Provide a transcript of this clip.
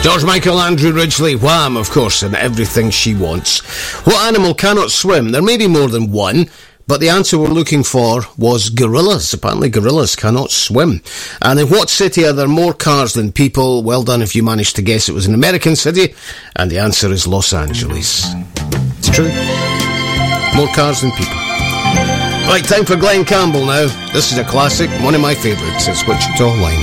George Michael, Andrew Ridgeley, Wham, of course, and Everything She Wants. What animal cannot swim? There may be more than one, but the answer we're looking for was gorillas. Apparently gorillas cannot swim. And in what city are there more cars than people? Well done if you managed to guess it was an American city. And the answer is Los Angeles. It's true. More cars than people. Right, time for Glenn Campbell now. This is a classic, one of my favourites. It's Wichita Line.